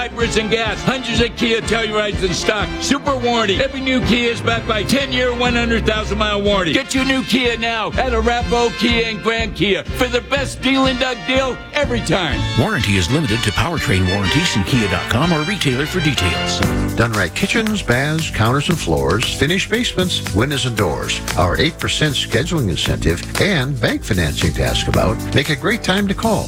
Hybrids and gas. Hundreds of Kia Tellurides in stock. Super warranty. Every new Kia is backed by 10-year, 100,000-mile warranty. Get your new Kia now at Arapahoe Kia and Grand Kia for the best deal in Doug deal every time. Warranty is limited to powertrain warranties. See Kia.com or retailer for details. Done right kitchens, baths, counters and floors, finished basements, windows and doors. Our 8% scheduling incentive and bank financing to ask about make a great time to call.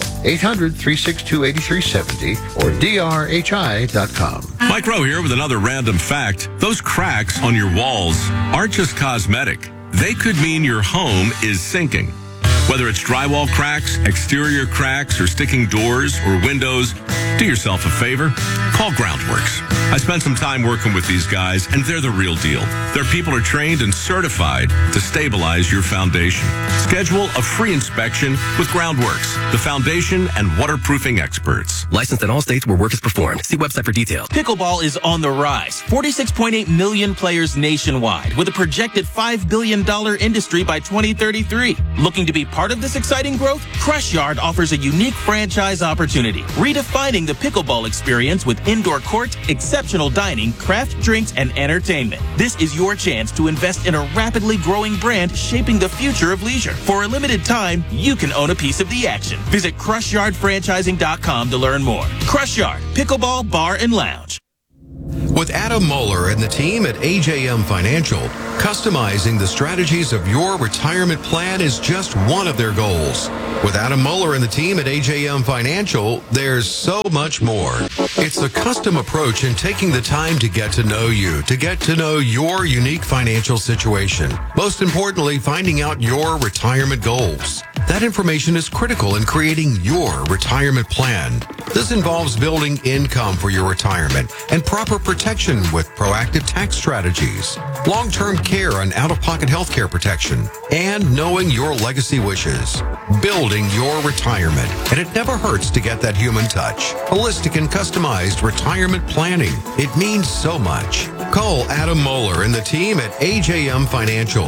800-362-8370 or drhi.com. Mike Rowe here with another random fact. Those cracks on your walls aren't just cosmetic. They could mean your home is sinking. Whether it's drywall cracks, exterior cracks, or sticking doors or windows, do yourself a favor. Call Groundworks. I spent some time working with these guys, and they're the real deal. Their people are trained and certified to stabilize your foundation. Schedule a free inspection with Groundworks, the foundation and waterproofing experts. Licensed in all states where work is performed. See website for details. Pickleball is on the rise. 46.8 million players nationwide with a projected $5 billion industry by 2033. Looking to be part of this exciting growth? Crush Yard offers a unique franchise opportunity, redefining the pickleball experience with indoor court, exceptional dining, craft drinks, and entertainment. This is your chance to invest in a rapidly growing brand shaping the future of leisure. For a limited time, you can own a piece of the action. Visit CrushYardFranchising.com to learn more. Crush Yard, Pickleball Bar and Lounge. With Adam Moeller and the team at AJM Financial, customizing the strategies of your retirement plan is just one of their goals. With Adam Moeller and the team at AJM Financial, there's so much more. It's a custom approach in taking the time to get to know you, to get to know your unique financial situation. Most importantly, finding out your retirement goals. That information is critical in creating your retirement plan. This involves building income for your retirement and proper protection with proactive tax strategies, long-term care and out-of-pocket health care protection, and knowing your legacy wishes. Building your retirement. And it never hurts to get that human touch. Holistic and customized retirement planning. It means so much. Call Adam Moeller and the team at AJM Financial.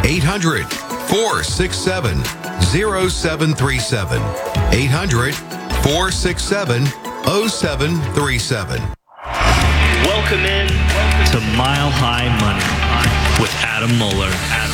800-467-0737. 800-467-0737. Welcome in to Mile High Money with Adam Moeller.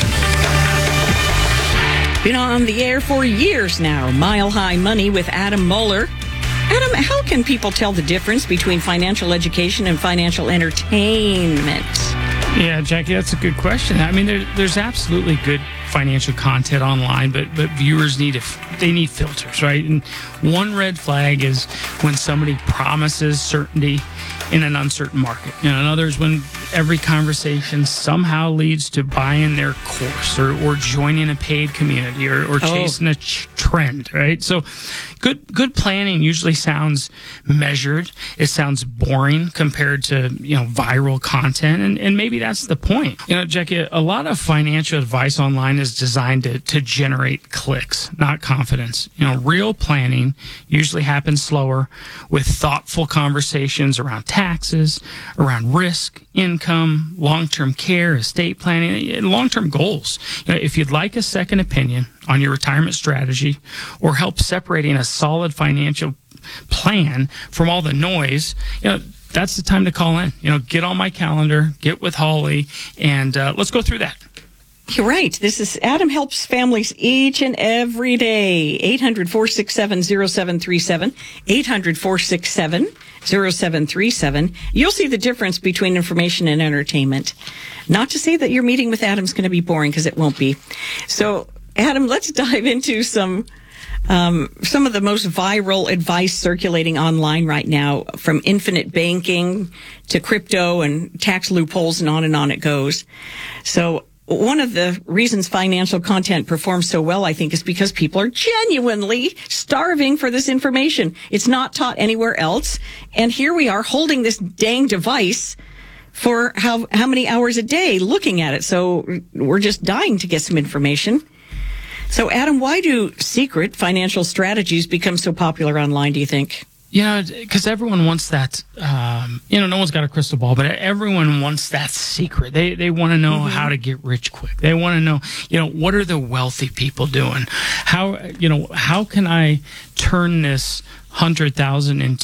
Been on the air for years now, Mile High Money with Adam Moeller. Adam, how can people tell the difference between financial education and financial entertainment? Yeah, Jackie, that's a good question. I mean, there's absolutely good financial content online, but viewers need filters, right? And one red flag is when somebody promises certainty in an uncertain market. Another is when every conversation somehow leads to buying their course or joining a paid community or chasing a trend, right? So good planning usually sounds measured. It sounds boring compared to, viral content. And maybe that's the point. Jackie, a lot of financial advice online is designed to generate clicks, not confidence. Real planning usually happens slower with thoughtful conversations around taxes, around risk, income, long-term care, estate planning, and long-term goals. If you'd like a second opinion on your retirement strategy or help separating a solid financial plan from all the noise, that's the time to call in. Get on my calendar, get with Holly, and let's go through that. You're right. This is Adam helps families each and every day. 800-467-0737. 800-467-0737. You'll see the difference between information and entertainment. Not to say that your meeting with Adam's going to be boring, because it won't be. So, Adam, let's dive into some of the most viral advice circulating online right now, from infinite banking to crypto and tax loopholes, and on it goes. So, one of the reasons financial content performs so well, I think, is because people are genuinely starving for this information. It's not taught anywhere else. And here we are holding this dang device for how many hours a day looking at it. So we're just dying to get some information. So, Adam, why do secret financial strategies become so popular online, do you think? Because everyone wants that, no one's got a crystal ball, but everyone wants that secret. They want to know how to get rich quick. They want to know, what are the wealthy people doing? How can I turn this 100,000 into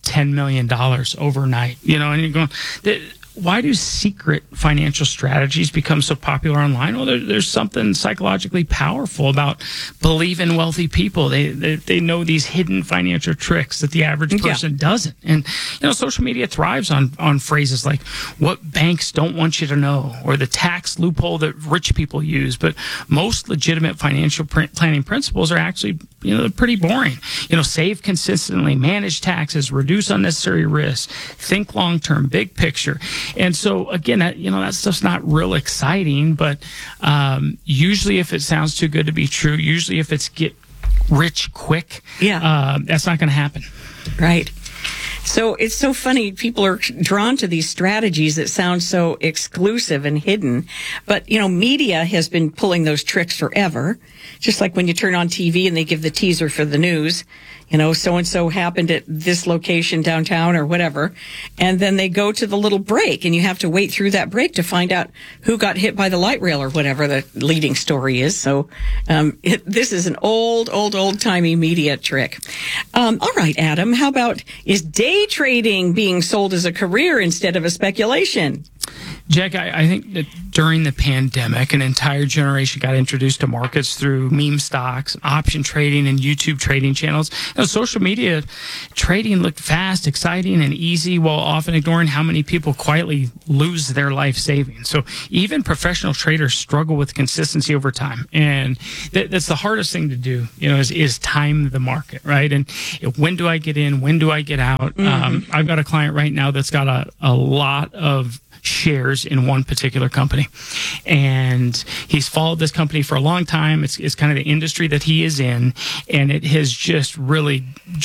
$10 million overnight, and you're going, why do secret financial strategies become so popular online? Well, there's something psychologically powerful about believing wealthy people. They know these hidden financial tricks that the average person doesn't. And, social media thrives on phrases like what banks don't want you to know, or the tax loophole that rich people use. But most legitimate financial planning principles are actually, they're pretty boring. Save consistently, manage taxes, reduce unnecessary risks, think long-term, big picture. And so, again, that stuff's not real exciting, but usually if it sounds too good to be true, usually if it's get rich quick, that's not going to happen. Right. So it's so funny. People are drawn to these strategies that sound so exclusive and hidden. But, media has been pulling those tricks forever. Just like when you turn on TV and they give the teaser for the news, so-and-so happened at this location downtown or whatever. And then they go to the little break and you have to wait through that break to find out who got hit by the light rail or whatever the leading story is. So, this is an old-timey media trick. All right, Adam, how about is day trading being sold as a career instead of a speculation? Jack, I think that during the pandemic, an entire generation got introduced to markets through meme stocks, option trading, and YouTube trading channels. Social media trading looked fast, exciting, and easy, while often ignoring how many people quietly lose their life savings. So even professional traders struggle with consistency over time, and that's the hardest thing to do. Is time the market, right? And when do I get in? When do I get out? Mm-hmm. I've got a client right now that's got a lot of shares in one particular company, and he's followed this company for a long time. It's kind of the industry that he is in, and it has just really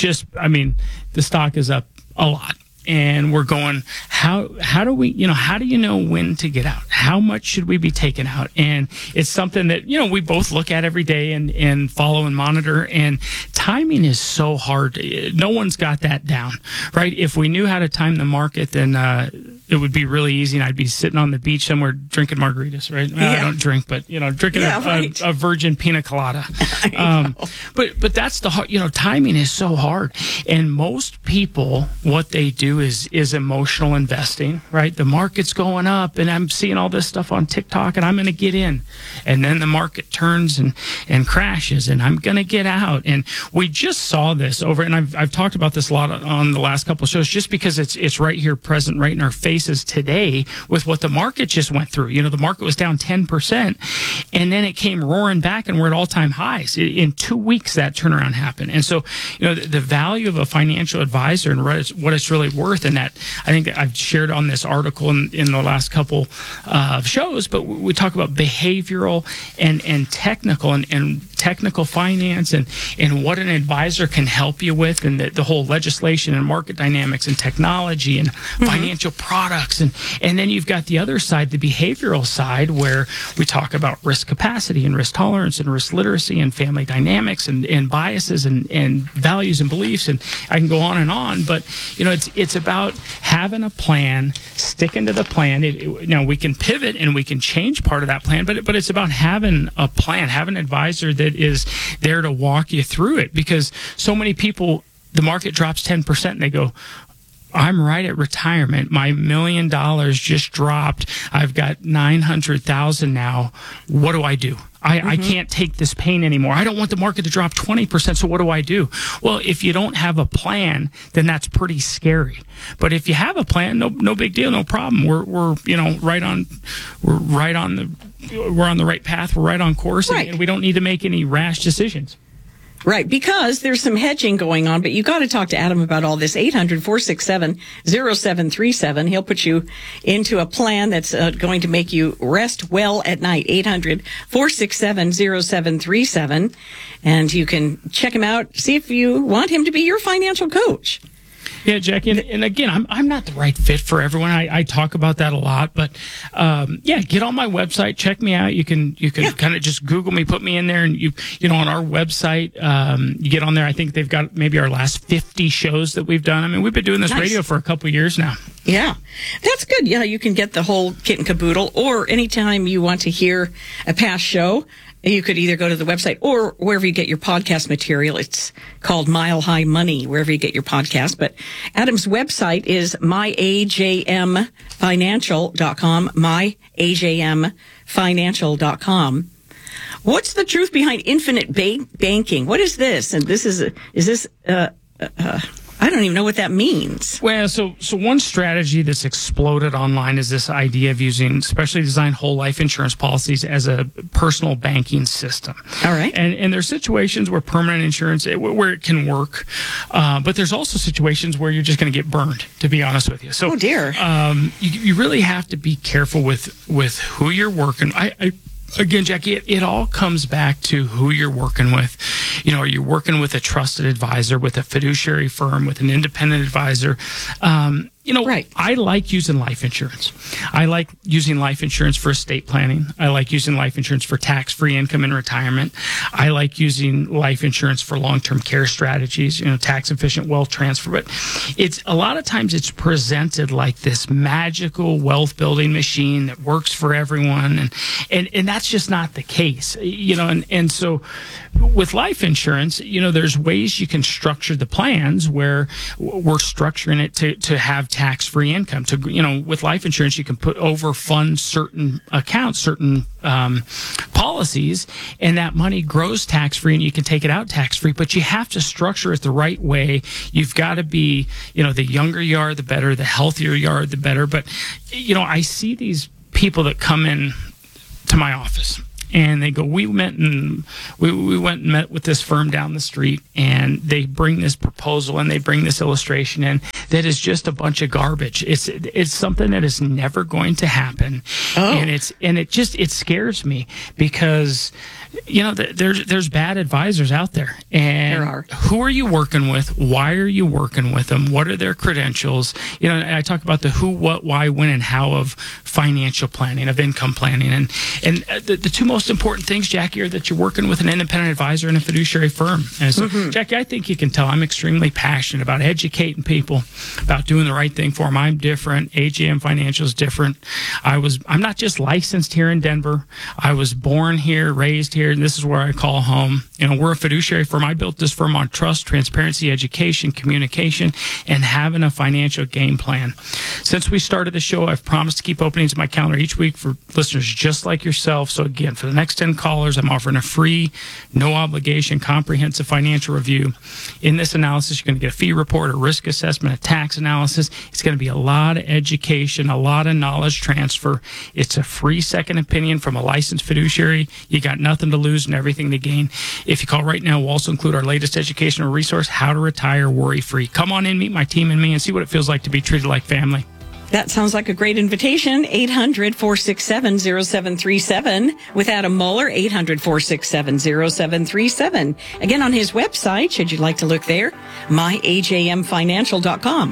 the stock is up a lot. And we're going, how do you know when to get out? How much should we be taking out? And it's something that, we both look at every day and follow and monitor. And timing is so hard. No one's got that down, right? If we knew how to time the market, then it would be really easy, and I'd be sitting on the beach somewhere drinking margaritas, right? Well, I don't drink, but drinking a virgin pina colada. But that's the hard. Timing is so hard, and most people, what they do is emotional investing, right? The market's going up, and I'm seeing all this stuff on TikTok, and I'm going to get in, and then the market turns and crashes, and I'm going to get out. And we just saw this over, and I've talked about this a lot on the last couple of shows, just because it's right here, present, right in our faces today with what the market just went through. The market was down 10%, and then it came roaring back, and we're at all-time highs. In 2 weeks, that turnaround happened. And so, the value of a financial advisor and what it's really worth, and that I think that I've shared on this article in the last couple of shows, but we talk about behavioral and technical and technical finance and what an advisor can help you with, and the whole legislation and market dynamics and technology and financial products. And then you've got the other side, the behavioral side, where we talk about risk capacity and risk tolerance and risk literacy and family dynamics and biases and values and beliefs. And I can go on, but it's about having a plan, sticking to the plan. We can pivot and we can change part of that plan, but it's about having a plan, having an advisor that is there to walk you through it, because so many people, the market drops 10% and they go, I'm right at retirement. My $1 million just dropped. I've got 900,000 now. What do I do? I can't take this pain anymore. I don't want the market to drop 20%. So what do I do? Well, if you don't have a plan, then that's pretty scary. But if you have a plan, no big deal, no problem. We're on the right path. We're right on course, right. And we don't need to make any rash decisions. Right, because there's some hedging going on, but you got to talk to Adam about all this. 800-467-0737. He'll put you into a plan that's going to make you rest well at night. 800-467-0737. And you can check him out, see if you want him to be your financial coach. Yeah, Jackie, and again, I'm not the right fit for everyone. I talk about that a lot, but get on my website, check me out. You can kind of just Google me, put me in there, and you on our website, you get on there. I think they've got maybe our last 50 shows that we've done. I mean, we've been doing this radio for a couple of years now. Yeah, that's good. Yeah, you can get the whole kit and caboodle, or anytime you want to hear a past show, You could either go to the website or wherever you get your podcast material. It's called Mile High Money, wherever you get your podcast. But Adam's website is myajmfinancial.com, myajmfinancial.com. What's the truth behind infinite banking? What is this? And I don't even know what that means. Well, so one strategy that's exploded online is this idea of using specially designed whole life insurance policies as a personal banking system. All right. And there's situations where permanent insurance, where it can work, but there's also situations where you're just going to get burned, to be honest with you. So, oh, dear. You really have to be careful with who you're working. Again, Jackie, it all comes back to who you're working with. You know, are you working with a trusted advisor, with a fiduciary firm, with an independent advisor? Right. I like using life insurance. I like using life insurance for estate planning. I like using life insurance for tax-free income in retirement. I like using life insurance for long-term care strategies, tax-efficient wealth transfer. But it's a lot of times it's presented like this magical wealth-building machine that works for everyone, and that's just not the case. And so with life insurance, there's ways you can structure the plans where we're structuring it to have tax-free income. With life insurance, you can fund certain accounts, certain policies, and that money grows tax-free, and you can take it out tax-free. But you have to structure it the right way. You've got to be, the younger you are, the better. The healthier you are, the better. But I see these people that come in to my office, and they go, we went and met with this firm down the street, and they bring this proposal and they bring this illustration in that is just a bunch of garbage. It's something that is never going to happen. Oh. And it scares me because there's bad advisors out there. And there are. Who are you working with? Why are you working with them? What are their credentials? I talk about the who, what, why, when, and how of financial planning, of income planning. And the two most important things, Jackie, are that you're working with an independent advisor and a fiduciary firm. And so, Jackie, I think you can tell I'm extremely passionate about educating people, about doing the right thing for them. I'm different. AJM Financial is different. I'm not just licensed here in Denver. I was born here, raised here, and this is where I call home. We're a fiduciary firm. I built this firm on trust, transparency, education, communication, and having a financial game plan. Since we started the show, I've promised to keep openings in my calendar each week for listeners just like yourself. So again, for the next 10 callers, I'm offering a free, no obligation, comprehensive financial review. In this analysis, you're going to get a fee report, a risk assessment, a tax analysis. It's going to be a lot of education, a lot of knowledge transfer. It's a free second opinion from a licensed fiduciary. You got nothing to lose and everything to gain. If you call right now, we'll also include our latest educational resource, How to Retire Worry-Free. Come on in, meet my team and me, and see what it feels like to be treated like family. That sounds like a great invitation. 800-467-0737 with Adam Moeller, 800-467-0737. Again, on his website, should you like to look there, myajmfinancial.com.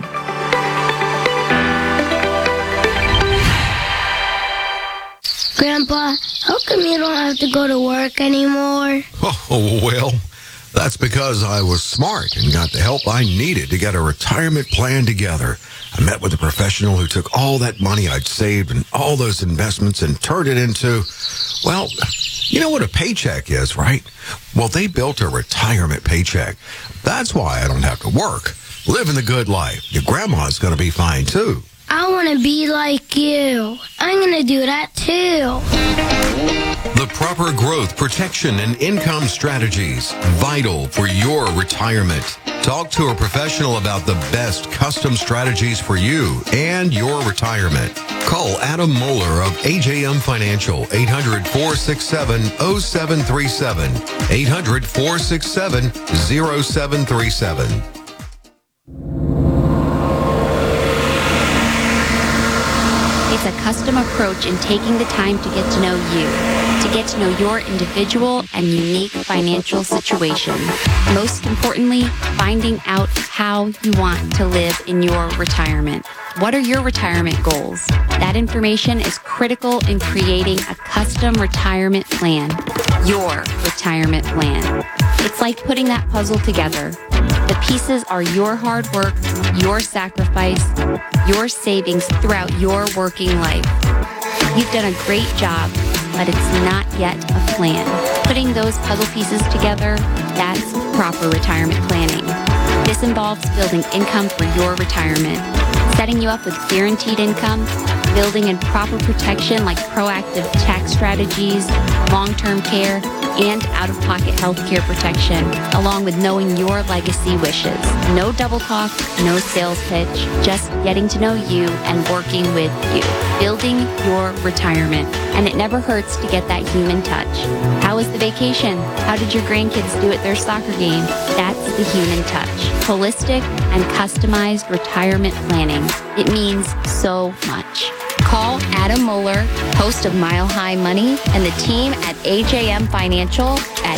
Grandpa, how come you don't have to go to work anymore? Oh, well, that's because I was smart and got the help I needed to get a retirement plan together. I met with a professional who took all that money I'd saved and all those investments and turned it into, well, you know what a paycheck is, right? Well, they built a retirement paycheck. That's why I don't have to work. Living the good life. Your grandma's going to be fine, too. I want to be like you. I'm going to do that, too. The proper growth, protection, and income strategies, vital for your retirement. Talk to a professional about the best custom strategies for you and your retirement. Call Adam Moeller of AJM Financial, 800-467-0737, 800-467-0737. It's a custom approach in taking the time to get to know you, to get to know your individual and unique financial situation. Most importantly, finding out how you want to live in your retirement. What are your retirement goals? That information is critical in creating a custom retirement plan, your retirement plan. It's like putting that puzzle together. The pieces are your hard work, your sacrifice, your savings throughout your working life. You've done a great job, but it's not yet a plan. Putting those puzzle pieces together, that's proper retirement planning. This involves building income for your retirement, setting you up with guaranteed income, building in proper protection like proactive tax strategies, long-term care, and out-of-pocket health care protection, along with knowing your legacy wishes. No double talk, no sales pitch, just getting to know you and working with you. Building your retirement. And it never hurts to get that human touch. How was the vacation? How did your grandkids do at their soccer game? That's the human touch. Holistic and customized retirement planning. It means so much. Call Adam Moeller, host of Mile High Money, and the team at AJM Financial at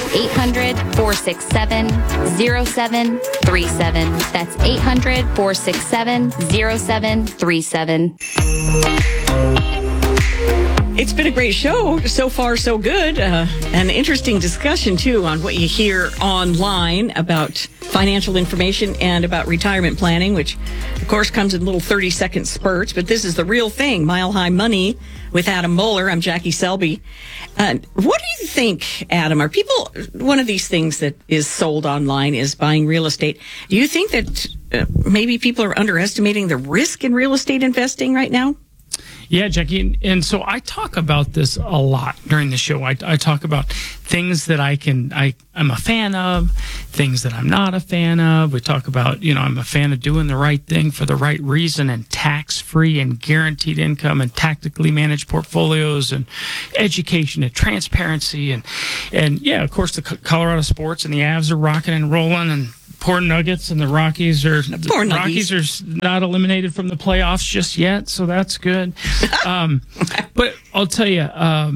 800-467-0737. That's 800-467-0737. It's been a great show. So far, so good. An interesting discussion, too, on what you hear online about financial information and about retirement planning, which, of course, comes in little 30-second spurts. But this is the real thing. Mile High Money with Adam Moeller. I'm Jackie Selby. What do you think, Adam? Are people, one of these things that is sold online is buying real estate. Do you think that maybe people are underestimating the risk in real estate investing right now? Yeah, Jackie. And so I talk about this a lot during the show. I talk about things that I'm a fan of, things that I'm not a fan of. We talk about, I'm a fan of doing the right thing for the right reason and tax-free and guaranteed income and tactically managed portfolios and education and transparency. And yeah, of course, the Colorado sports and the Avs are rocking and rolling, and poor Nuggets and the Rockies are not eliminated from the playoffs just yet, so that's good. But I'll tell you,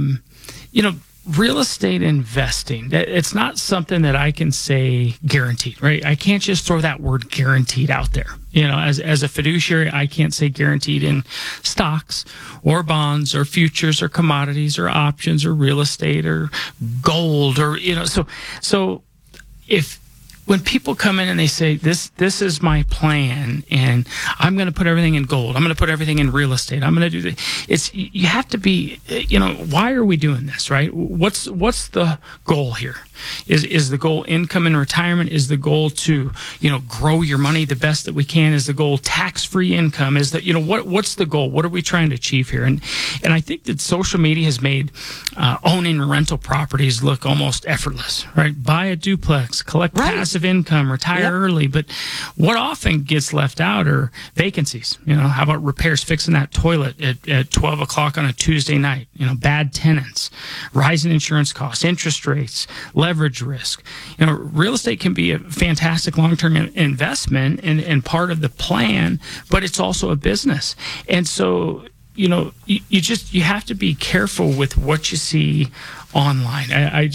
real estate investing, it's not something that I can say guaranteed, right? I can't just throw that word guaranteed out there. As a fiduciary, I can't say guaranteed in stocks or bonds or futures or commodities or options or real estate or gold or, so when people come in and they say, this is my plan, and I'm going to put everything in gold, I'm going to put everything in real estate, I'm going to do this. You have to be, why are we doing this, right? What's the goal here? Is the goal income in retirement? Is the goal to, grow your money the best that we can? Is the goal tax-free income? Is that, what's the goal? What are we trying to achieve here? And I think that social media has made owning rental properties look almost effortless, right? Buy a duplex, collect passive income, retire early. But what often gets left out are vacancies. How about repairs, fixing that toilet at 12 o'clock on a Tuesday night? Bad tenants, rising insurance costs, interest rates, leverage risk. Real estate can be a fantastic long-term investment and part of the plan, but it's also a business. And so, you have to be careful with what you see online.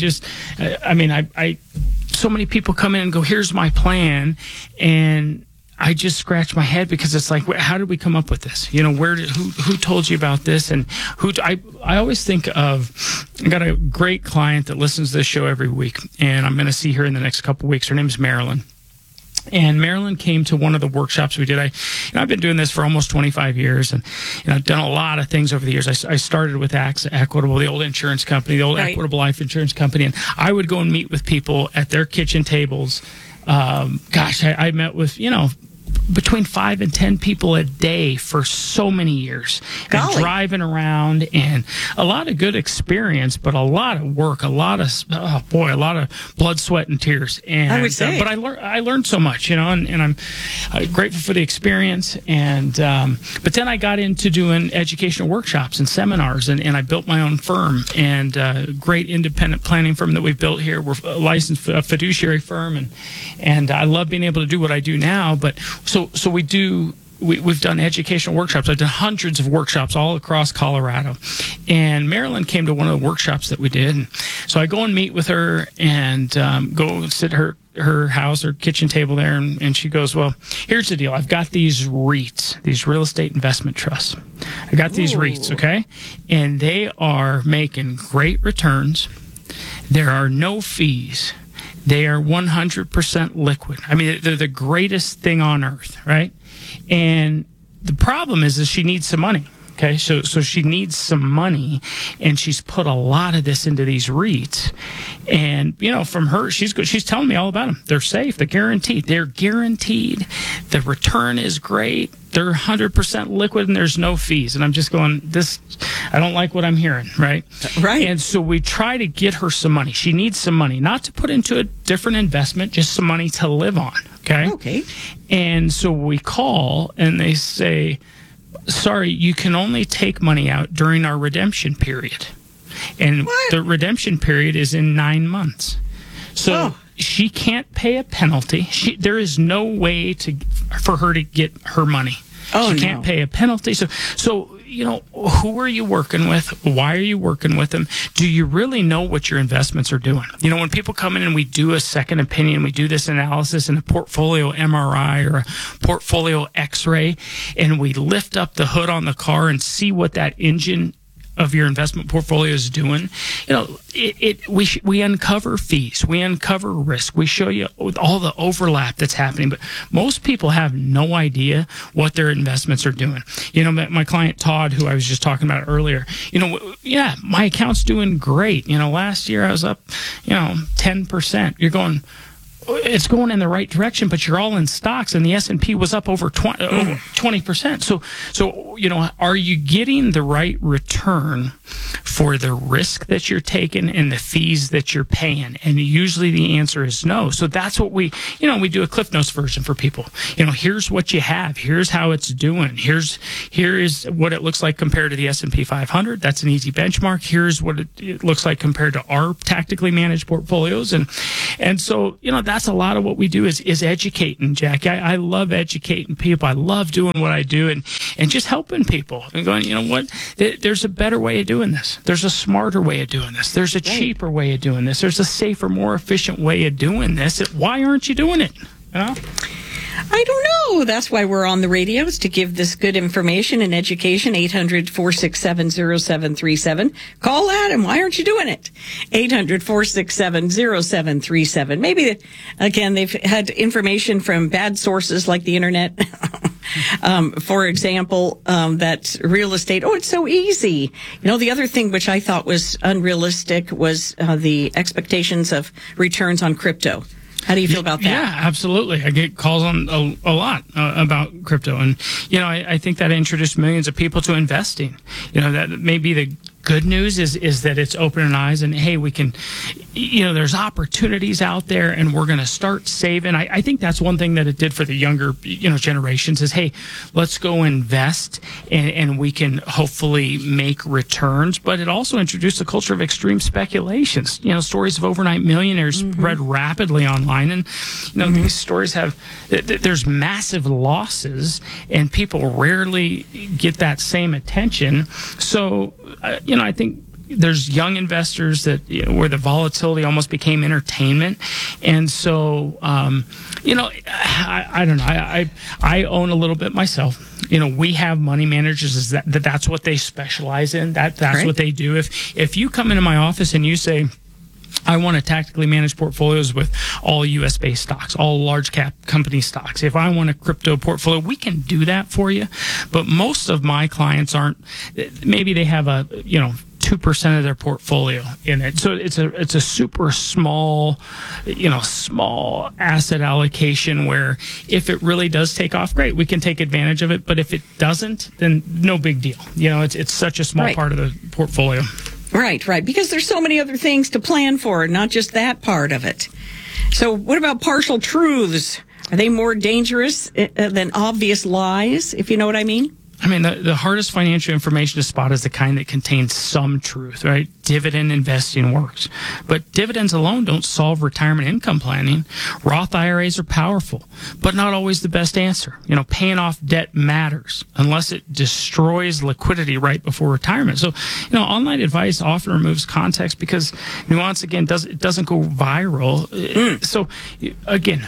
So many people come in and go, here's my plan, and I just scratch my head because it's like, how did we come up with this? Who told you about this? And I always think of, I got a great client that listens to this show every week, and I'm going to see her in the next couple of weeks. Her name's Marilyn. And Marilyn came to one of the workshops we did. I've been doing this for almost 25 years, and I've done a lot of things over the years. I started with AXA Equitable, the old insurance company, the old Equitable Life Insurance Company, and I would go and meet with people at their kitchen tables. I met with, between 5 and 10 people a day for so many years. And driving around, and a lot of good experience, but a lot of work, a lot of blood, sweat, and tears. And I would say, but I learned so much, and I'm grateful for the experience. And but then I got into doing educational workshops and seminars, and I built my own firm, and great independent planning firm that we built here. We're a licensed fiduciary firm, and I love being able to do what I do now. But so we've done educational workshops. I've done hundreds of workshops all across Colorado. And Marilyn came to one of the workshops that we did. And so I go and meet with her and go sit at her house, her kitchen table there. And she goes, well, here's the deal. I've got these REITs, these real estate investment trusts. I got these REITs, okay? And they are making great returns. There are no fees. They are 100% liquid. I mean, they're the greatest thing on earth, right? And the problem is she needs some money. Okay, so she needs some money, and she's put a lot of this into these REITs. And from her, she's telling me all about them. They're safe. They're guaranteed. The return is great. They're 100% liquid, and there's no fees. And I'm just going, I don't like what I'm hearing, right? Right. And so we try to get her some money. She needs some money, not to put into a different investment, just some money to live on. Okay. And so we call, and they say, sorry, you can only take money out during our redemption period. And the redemption period is in 9 months. So she can't pay a penalty. There is no way for her to get her money. She can't pay a penalty. So who are you working with? Why are you working with them? Do you really know what your investments are doing? When people come in and we do a second opinion, we do this analysis in a portfolio MRI or a portfolio X-ray, and we lift up the hood on the car and see what that engine of your investment portfolio is doing. We uncover fees, we uncover risk, we show you all the overlap that's happening, but most people have no idea what their investments are doing. My client Todd, who I was just talking about earlier, my account's doing great. Last year I was up 10%. You're going, it's going in the right direction, but you're all in stocks, and the S&P was up over 20%. So are you getting the right return for the risk that you're taking and the fees that you're paying? And usually the answer is no. So that's what we do a Cliff Notes version for people. Here's what you have. Here's how it's doing. Here is what it looks like compared to the S&P 500. That's an easy benchmark. Here's what it looks like compared to our tactically managed portfolios. And so, that's a lot of what we do is educating, Jackie. I love educating people. I love doing what I do and just helping people and going, there's a better way of doing this. There's a smarter way of doing this. There's a cheaper way of doing this. There's a safer, more efficient way of doing this. Why aren't you doing it? I don't know. That's why we're on the radio, is to give this good information and education. 800-467-0737. Call Adam. Why aren't you doing it? 800-467-0737. Maybe, again, they've had information from bad sources like the internet. For example, that real estate, it's so easy. The other thing which I thought was unrealistic was the expectations of returns on crypto. How do you feel about that? Yeah, absolutely. I get calls on a lot about crypto. And, I think that introduced millions of people to investing. That may be the good news is that it's opening eyes, and hey, we can, there's opportunities out there, and we're going to start saving. I think that's one thing that it did for the younger, generations is, hey, let's go invest, and we can hopefully make returns. But it also introduced a culture of extreme speculations. Stories of overnight millionaires spread rapidly online, and these stories there's massive losses, and people rarely get that same attention. So, I think there's young investors that where the volatility almost became entertainment, and so I don't know. I own a little bit myself. We have money managers. That's what they specialize in. That's right. What they do. If you come into my office and you say, I want to tactically manage portfolios with all U.S.-based stocks, all large-cap company stocks. If I want a crypto portfolio, we can do that for you. But most of my clients aren't. Maybe they have 2% of their portfolio in it. So it's a super small, small asset allocation where if it really does take off, great, we can take advantage of it. But if it doesn't, then no big deal. It's such a small part of the portfolio. Right. Because there's so many other things to plan for, not just that part of it. So what about partial truths? Are they more dangerous than obvious lies, if you know what I mean? I mean, the hardest financial information to spot is the kind that contains some truth, right? Dividend investing works. But dividends alone don't solve retirement income planning. Roth IRAs are powerful, but not always the best answer. Paying off debt matters unless it destroys liquidity right before retirement. So, online advice often removes context because nuance, again, doesn't go viral. So, again,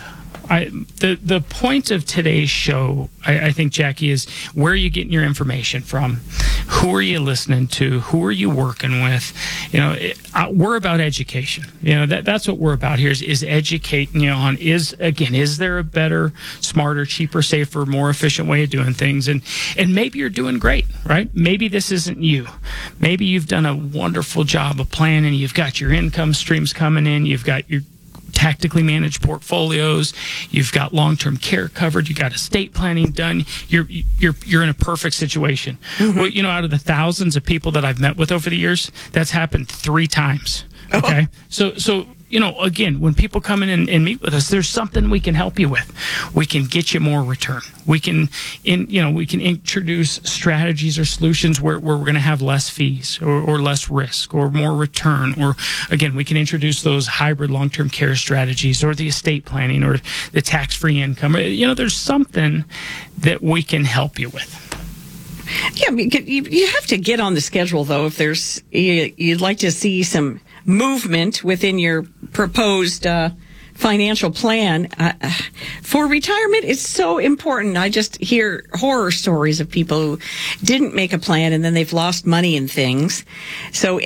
The point of today's show, I think, Jackie, is where are you getting your information from? Who are you listening to? Who are you working with? We're about education. That's what we're about here is educating on is there a better, smarter, cheaper, safer, more efficient way of doing things? And maybe you're doing great, right? Maybe this isn't you. Maybe you've done a wonderful job of planning. You've got your income streams coming in. You've got your tactically managed portfolios. You've got long-term care covered. You got estate planning done. You're in a perfect situation. Mm-hmm. Well, out of the thousands of people that I've met with over the years, that's happened 3 times. Okay, so again, when people come in and meet with us, there's something we can help you with. We can get you more return. We can introduce strategies or solutions where we're going to have less fees or less risk or more return. Or again, we can introduce those hybrid long-term care strategies or the estate planning or the tax-free income. There's something that we can help you with. Yeah, you have to get on the schedule, though, if you'd like to see some movement within your proposed financial plan. For retirement, it's so important. I just hear horror stories of people who didn't make a plan and then they've lost money in things. So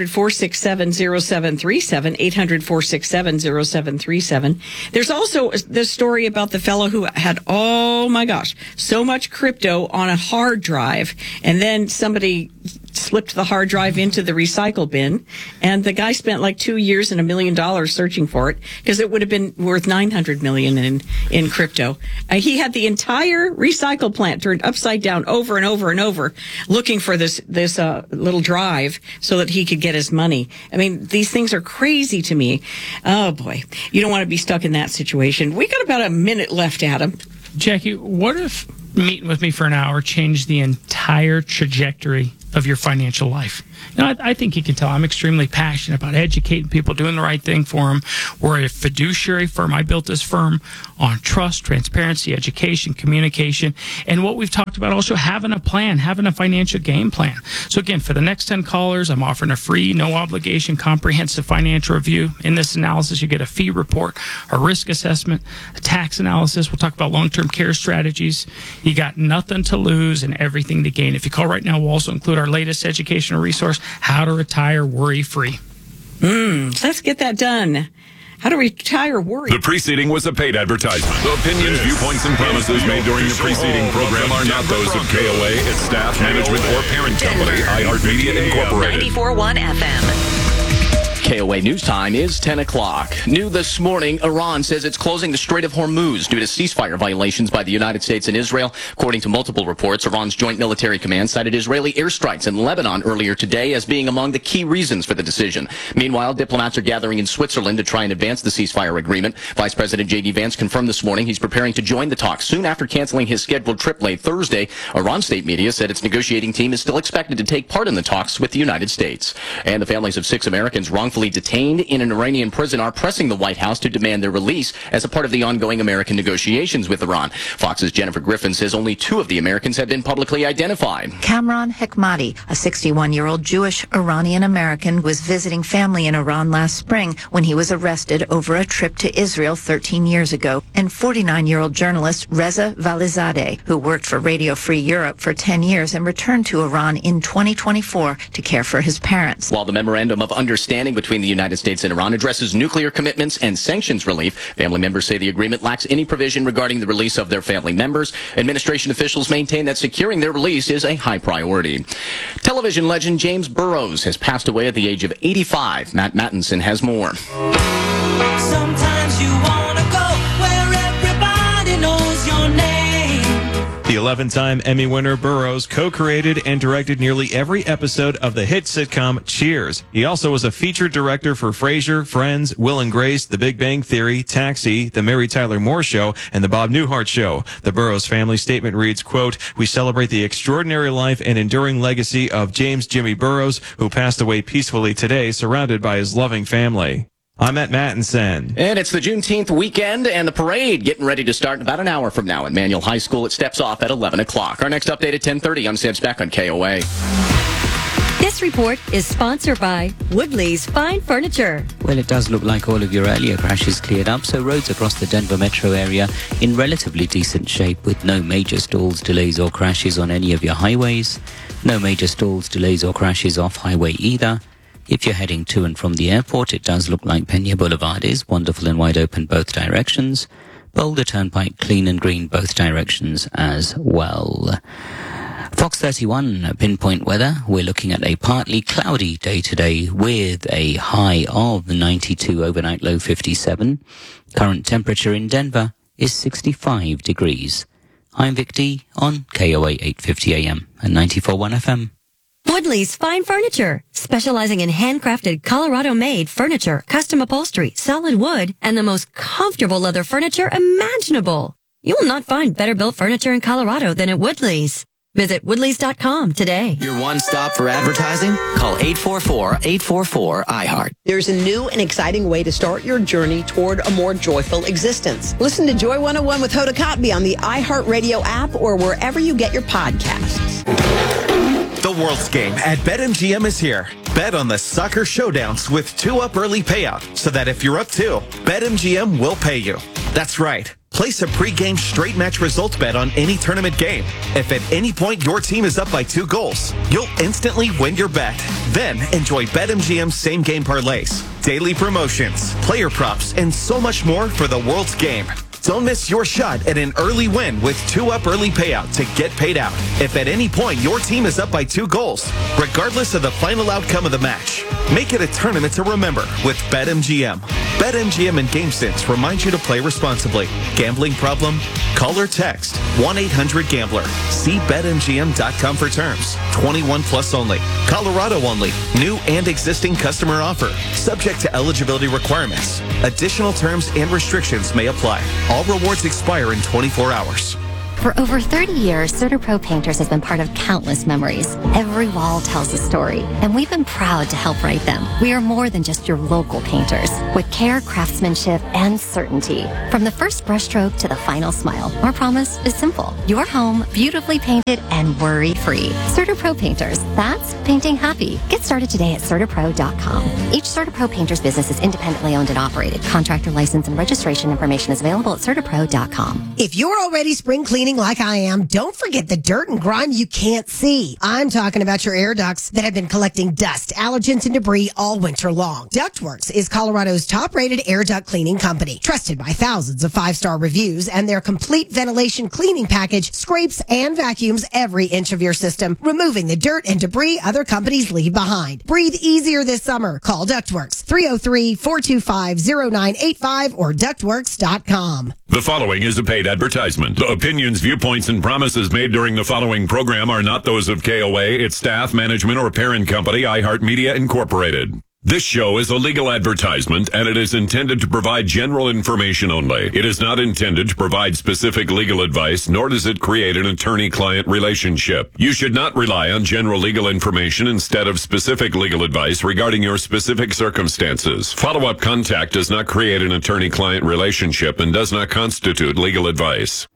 800-467-0737, 800-467-0737. There's also this story about the fellow who had, oh my gosh, so much crypto on a hard drive, and then somebody slipped the hard drive into the recycle bin, and the guy spent like 2 years and $1 million searching for it because it would have been worth $900 million in crypto. He had the entire recycle plant turned upside down over and over and over, looking for this little drive so that he could get his money. I mean, these things are crazy to me. Oh boy, you don't want to be stuck in that situation. We got about a minute left, Adam. Jackie, what if meeting with me for an hour changed the entire trajectory of your financial life? I think you can tell I'm extremely passionate about educating people, doing the right thing for them. We're a fiduciary firm. I built this firm on trust, transparency, education, communication, and what we've talked about also having a plan, having a financial game plan. So again, for the next 10 callers, I'm offering a free, no obligation, comprehensive financial review. In this analysis, you get a fee report, a risk assessment, a tax analysis. We'll talk about long-term care strategies. You got nothing to lose and everything to gain. If you call right now, we'll also include our latest educational resource, How to Retire Worry-Free. Let's get that done. How to retire worry. The preceding was a paid advertisement. The opinions, viewpoints, and promises made during the preceding program are not those of KOA, its staff, management, or parent company, iHeartMedia Incorporated. 94.1 FM. KOA News Time is 10 o'clock. New this morning, Iran says it's closing the Strait of Hormuz due to ceasefire violations by the United States and Israel. According to multiple reports, Iran's Joint Military Command cited Israeli airstrikes in Lebanon earlier today as being among the key reasons for the decision. Meanwhile, diplomats are gathering in Switzerland to try and advance the ceasefire agreement. Vice President J.D. Vance confirmed this morning he's preparing to join the talks soon after canceling his scheduled trip late Thursday. Iran state media said its negotiating team is still expected to take part in the talks with the United States. And the families of 6 Americans wrongfully detained in an Iranian prison are pressing the White House to demand their release as a part of the ongoing American negotiations with Iran. Fox's Jennifer Griffin says only 2 of the Americans have been publicly identified. Kamran Hekmati, a 61-year-old Jewish Iranian American, was visiting family in Iran last spring when he was arrested over a trip to Israel 13 years ago. And 49-year-old journalist Reza Valizadeh, who worked for Radio Free Europe for 10 years and returned to Iran in 2024 to care for his parents. While the memorandum of understanding between the United States and Iran addresses nuclear commitments and sanctions relief, family members say the agreement lacks any provision regarding the release of their family members. Administration officials maintain that securing their release is a high priority. Television legend James Burrows has passed away at the age of 85. Matt Mattinson has more. Sometimes you want to go where everybody knows your name. The 11-time Emmy winner Burrows co-created and directed nearly every episode of the hit sitcom Cheers. He also was a featured director for Frasier, Friends, Will and Grace, The Big Bang Theory, Taxi, The Mary Tyler Moore Show, and The Bob Newhart Show. The Burrows family statement reads, quote, "We celebrate the extraordinary life and enduring legacy of James Jimmy Burrows, who passed away peacefully today, surrounded by his loving family." I'm Matt Mattinson. And it's the Juneteenth weekend and the parade getting ready to start in about an hour from now at Manual High School. It steps off at 11 o'clock. Our next update at 10:30. I'm Sam Speck on KOA. This report is sponsored by Woodley's Fine Furniture. Well, it does look like all of your earlier crashes cleared up, so roads across the Denver metro area in relatively decent shape with no major stalls, delays or crashes on any of your highways. No major stalls, delays or crashes off highway either. If you're heading to and from the airport, it does look like Pena Boulevard is wonderful and wide open both directions. Boulder Turnpike clean and green both directions as well. Fox 31 pinpoint weather. We're looking at a partly cloudy day today with a high of 92, overnight low 57. Current temperature in Denver is 65 degrees. I'm Vic D on KOA 850 AM and 94.1 FM. Woodley's Fine Furniture, specializing in handcrafted Colorado-made furniture, custom upholstery, solid wood, and the most comfortable leather furniture imaginable. You will not find better built furniture in Colorado than at Woodley's. Visit Woodleys.com today. Your one stop for advertising? Call 844-844-iHeart. There's a new and exciting way to start your journey toward a more joyful existence. Listen to Joy 101 with Hoda Kotb on the iHeartRadio app or wherever you get your podcasts. The World's Game at BetMGM is here. Bet on the soccer showdowns with 2-up early payout so that if you're up 2, BetMGM will pay you. That's right. Place a pre-game straight match results bet on any tournament game. If at any point your team is up by 2 goals, you'll instantly win your bet. Then enjoy BetMGM's same game parlays, daily promotions, player props, and so much more for the World's Game. Don't miss your shot at an early win with 2-up early payout to get paid out. If at any point your team is up by 2 goals, regardless of the final outcome of the match, make it a tournament to remember with BetMGM. BetMGM and GameSense remind you to play responsibly. Gambling problem? Call or text 1-800-GAMBLER. See BetMGM.com for terms. 21 plus only. Colorado only. New and existing customer offer. Subject to eligibility requirements. Additional terms and restrictions may apply. All rewards expire in 24 hours. For over 30 years, CertaPro Painters has been part of countless memories. Every wall tells a story, and we've been proud to help write them. We are more than just your local painters. With care, craftsmanship, and certainty. From the first brushstroke to the final smile, our promise is simple. Your home, beautifully painted and worry-free. CertaPro Painters. That's painting happy. Get started today at CertaPro.com. Each CertaPro Painters business is independently owned and operated. Contractor license and registration information is available at CertaPro.com. If you're already spring cleaning like I am, don't forget the dirt and grime you can't see. I'm talking about your air ducts that have been collecting dust, allergens, and debris all winter long. Ductworks is Colorado's top-rated air duct cleaning company, trusted by thousands of 5-star reviews, and their complete ventilation cleaning package scrapes and vacuums every inch of your system, removing the dirt and debris other companies leave behind. Breathe easier this summer. Call Ductworks 303-425-0985 or ductworks.com. The following is a paid advertisement. The opinions, viewpoints, and promises made during the following program are not those of KOA, its staff, management, or parent company, iHeartMedia Incorporated. This show is a legal advertisement, and it is intended to provide general information only. It is not intended to provide specific legal advice, nor does it create an attorney-client relationship. You should not rely on general legal information instead of specific legal advice regarding your specific circumstances. Follow-up contact does not create an attorney-client relationship and does not constitute legal advice.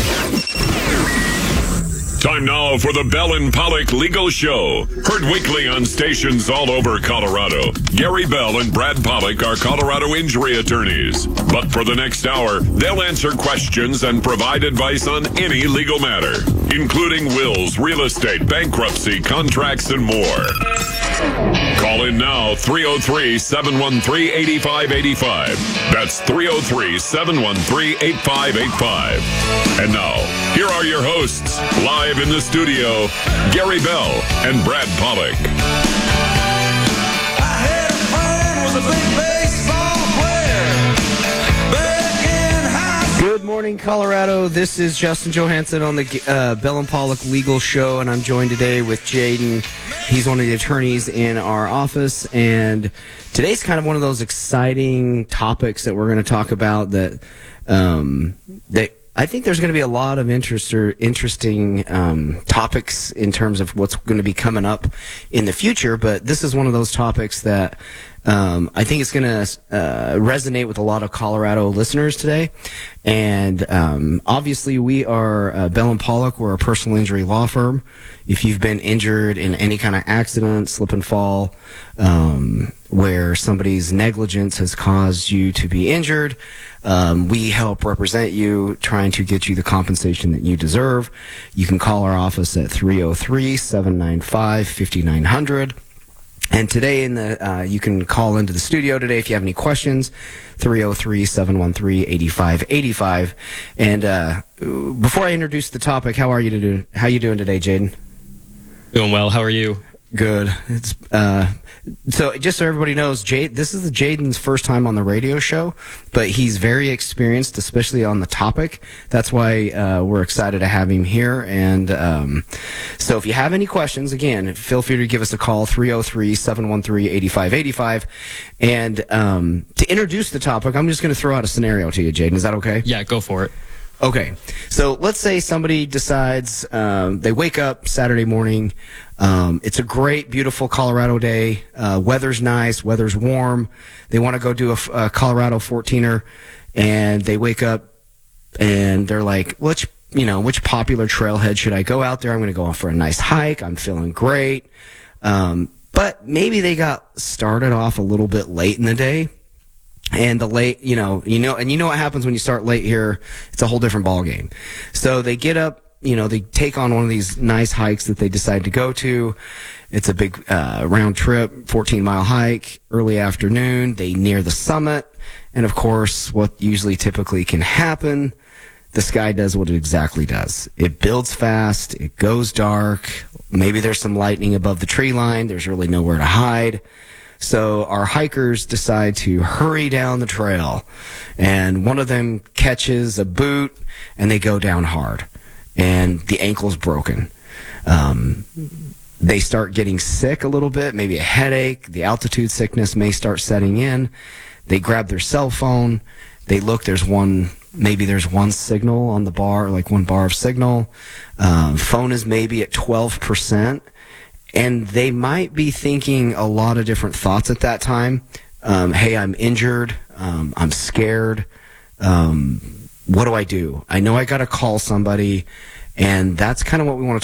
Time now for the Bell and Pollock Legal Show. Heard weekly on stations all over Colorado. Gary Bell and Brad Pollock are Colorado injury attorneys. But for the next hour, they'll answer questions and provide advice on any legal matter, including wills, real estate, bankruptcy, contracts, and more. Call in now, 303-713-8585. That's 303-713-8585. And now, here are your hosts, live in the studio, Gary Bell and Brad Pollock. I had a friend was a big baseball player back in high school. Good morning, Colorado. This is Justin Johansson on the Bell and Pollock Legal Show, and I'm joined today with Jaden. He's one of the attorneys in our office, and today's kind of one of those exciting topics that we're going to talk about that I think there's going to be a lot of interesting topics in terms of what's going to be coming up in the future, but this is one of those topics that I think it's going to resonate with a lot of Colorado listeners today. And obviously, we are Bell & Pollock. We're a personal injury law firm. If you've been injured in any kind of accident, slip and fall, where somebody's negligence has caused you to be injured, we help represent you, trying to get you the compensation that you deserve. You can call our office at 303-795-5900. And today you can call into the studio today if you have any questions, 303-713-8585. And before I introduce the topic, how you doing today, Jaden? Doing well. How are you? Good. It's so just so everybody knows, this is Jaden's first time on the radio show, but he's very experienced, especially on the topic. That's why we're excited to have him here. And so if you have any questions, again, feel free to give us a call, 303-713-8585. And to introduce the topic, I'm just going to throw out a scenario to you, Jaden. Is that okay? Yeah, go for it. Okay, so let's say somebody decides they wake up Saturday morning. It's a great, beautiful Colorado day. Weather's nice, weather's warm. They want to go do a Colorado 14er, and they wake up and they're like, which popular trailhead should I go out there? I'm going to go on for a nice hike. I'm feeling great. But maybe they got started off a little bit late in the day. And you know what happens when you start late here? It's a whole different ball game. So they get up, they take on one of these nice hikes that they decide to go to. It's a big round trip, 14-mile hike, early afternoon. They near the summit, and of course, what usually typically can happen, the sky does what it exactly does. It builds fast. It goes dark. Maybe there's some lightning above the tree line. There's really nowhere to hide. So our hikers decide to hurry down the trail, and one of them catches a boot, and they go down hard, and the ankle's broken. They start getting sick a little bit, maybe a headache. The altitude sickness may start setting in. They grab their cell phone. They look, there's one signal on the bar, like one bar of signal. Phone is maybe at 12%. And they might be thinking a lot of different thoughts at that time. Hey, I'm injured. I'm scared. What do? I know I got to call somebody. And that's kind of what we want to